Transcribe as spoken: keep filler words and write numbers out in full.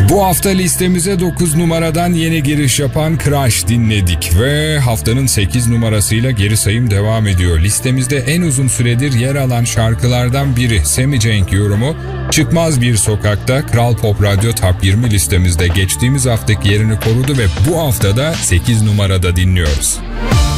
Bu hafta listemize dokuz numaradan yeni giriş yapan Crush dinledik ve haftanın sekiz numarasıyla geri sayım devam ediyor. Listemizde en uzun süredir yer alan şarkılardan biri Sammy Cenk yorumu Çıkmaz Bir Sokak'ta Kral Pop Radyo Top yirmi listemizde geçtiğimiz haftaki yerini korudu ve bu haftada sekiz numarada dinliyoruz.